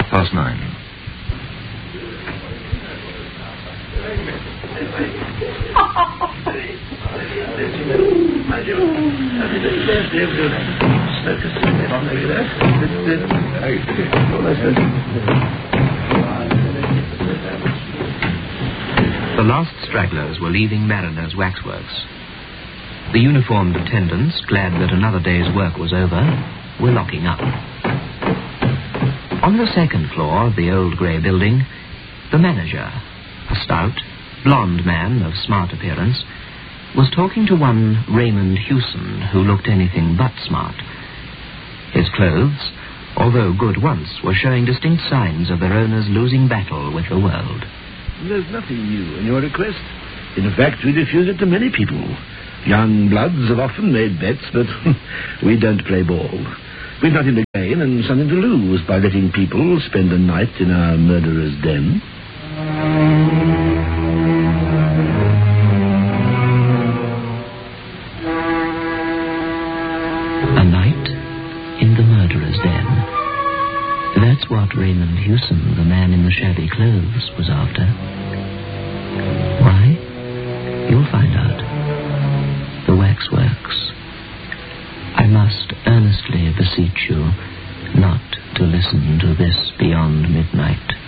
9:30. The last stragglers were leaving Mariner's waxworks. The uniformed attendants, glad that another day's work was over, were locking up. On the second floor of the old grey building, the manager, a stout, blond man of smart appearance, was talking to one Raymond Hewson, who looked anything but smart. His clothes, although good once, were showing distinct signs of their owner's losing battle with the world. There's nothing new in your request. In fact, we refuse it to many people. Young bloods have often made bets, but we don't play ball. We've nothing to gain and something to lose by letting people spend a night in our murderer's den. A night in the murderer's den. That's what Raymond Hewson, the man in the shabby clothes, was after. Why? You'll find out. The waxworks. I must earnestly beseech you not to listen to this beyond midnight.